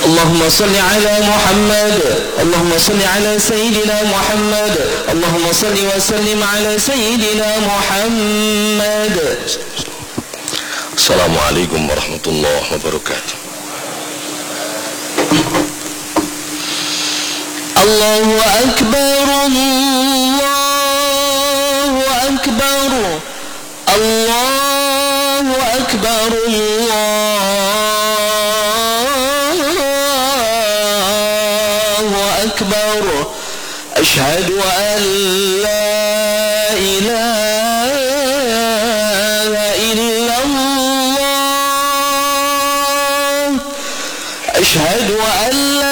اللهم صل على محمد. اللهم صل على سيدنا محمد. اللهم صل وسلم على سيدنا محمد. السلام عليكم ورحمة الله وبركاته. الله أكبر الله أكبر الله أكبر الله أكبر. أشهد أن لا إله